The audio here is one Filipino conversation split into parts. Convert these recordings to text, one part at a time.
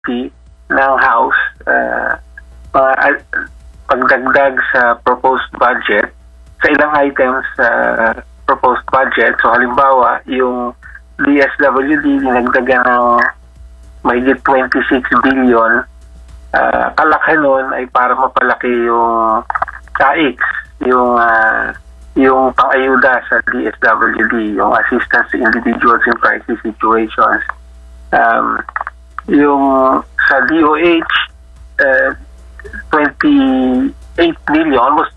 ng House, pagdagdag sa proposed budget sa ilang items sa proposed budget. So halimbawa, yung DSWD dinagdagan ng mahigit 26 billion. Kalaki nun ay para mapalaki yung CAIX, yung pang-ayuda sa DSWD, yung assistance to individuals in crisis situations. Yung sa DOH, 28 billion, almost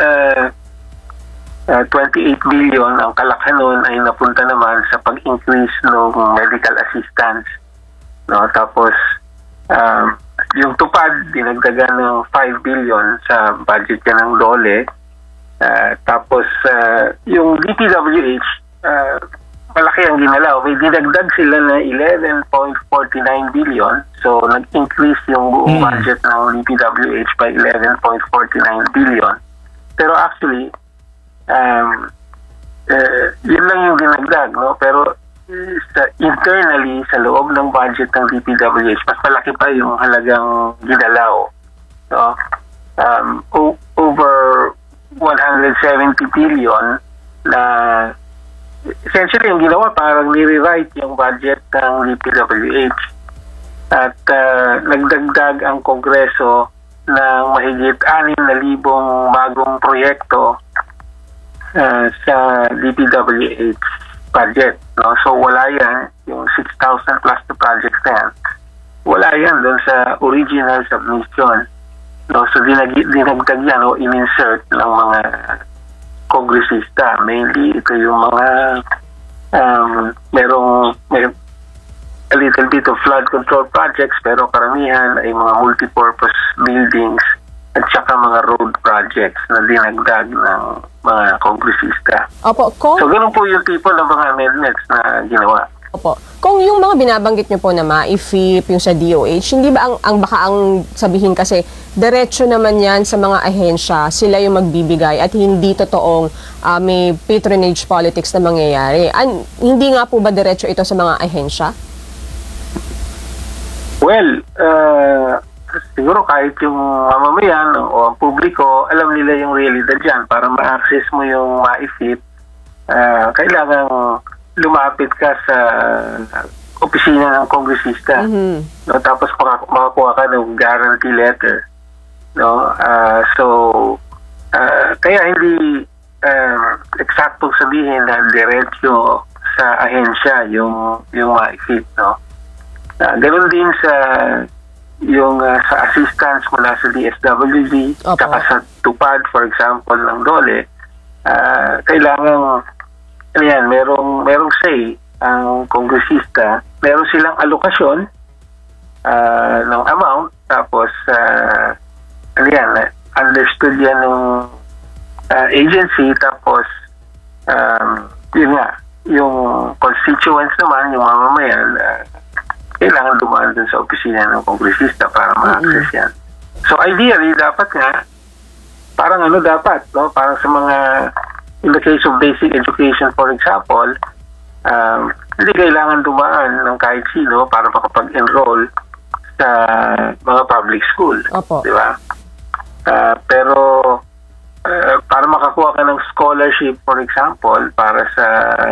28 billion, ang kalaki nun ay napunta naman sa pag-increase ng medical assistance. No? Tapos, yung tupad, dinagdagan ng 5 billion sa budget niya ng DOLE. Tapos, yung DPWH, malaki ang ginalaw. May dinagdag sila na 11.49 billion. So, nag-increase yung buong budget ng DPWH by 11.49 billion. Pero actually, yun lang yung dinagdag, no? Pero internally, sa loob ng budget ng DPWH, mas malaki pa yung halagang ginalaw. No? Over 170 billion na essentially yung ginawa, parang nire-write yung budget ng DPWH. At nagdagdag ang Kongreso ng mahigit 6,000 bagong proyekto sa DPWH budget. No? So wala yan, yung 6,000 plus the projects na yan, wala yan doon sa original submission. No? So dinagdag yan o in-insert ng mga kongresista. Mainly ito yung mga merong a little bit of flood control projects, pero karamihan ay mga multipurpose buildings at saka mga road projects na dinagdag ng mga kongresista. Opo, so ganun po yung tipo ng mga amendments na ginawa. Opo. Kung yung mga binabanggit nyo po na MAIFIP, yung sa DOH, hindi ba ang sabihin kasi, diretso naman yan sa mga ahensya, sila yung magbibigay at hindi totoong may patronage politics na mangyayari. Hindi nga po ba diretso ito sa mga ahensya? Well, siguro kahit yung mamamayan o ang publiko, alam nila yung realidad dyan. Para ma-access mo yung MAIFIP, kailangan lumapit ka sa opisina ng kongresista. No? Tapos makakuha ka ng guarantee letter. No? Kaya hindi eksaktong sabihin na diretso sa ahensya yung MAIFIP. No? Ganun din sa sa assistance mula sa DSWD, saka sa tupad, for example, ng DOLE, kailangan merong say ang kongresista, meron silang alokasyon ng amount, tapos understood yan ng agency, tapos yung constituents naman, yung mamamayan, kailangan dumaan dun sa opisina ng kongresista para ma-access yan. So ideally, dapat nga, parang parang sa mga, in the case of basic education, for example, hindi kailangan dumaan ng kahit sino para makapag-enroll sa mga public school. Di ba? Pero para makakuha ka ng scholarship, for example, para sa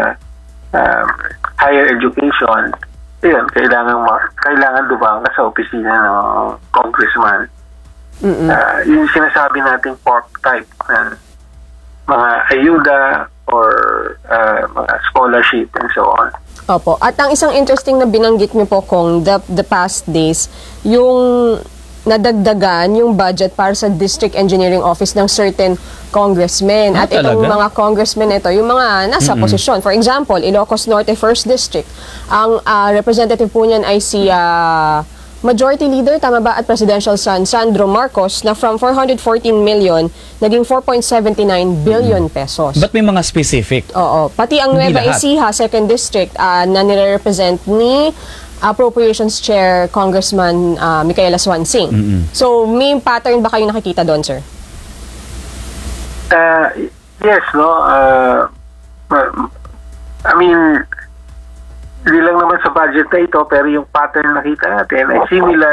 higher education, yun, kailangan dumaan ka sa opisina ng congressman. Yung sinasabi nating pork type na mga ayuda or mga scholarship and so on. Opo. At ang isang interesting na binanggit niyo po, Kong, the past days, yung nadagdagan yung budget para sa District Engineering Office ng certain congressmen. At itong mga congressmen ito, yung mga nasa posisyon. For example, Ilocos Norte 1st District. Ang representative po niyan ay si Majority Leader, tama ba, at Presidential son, Sandro Marcos, na from 414 million, naging 4.79 billion pesos. Ba't may mga specific? Oo. Pati ang Nueva Ecija 2nd District na nire-represent ni Appropriations Chair Congressman Micaela Swansing. So, may pattern ba kayo nakikita doon, sir? Yes, no. I mean, hindi lang naman sa budget na ito, pero yung pattern nakita natin ay similar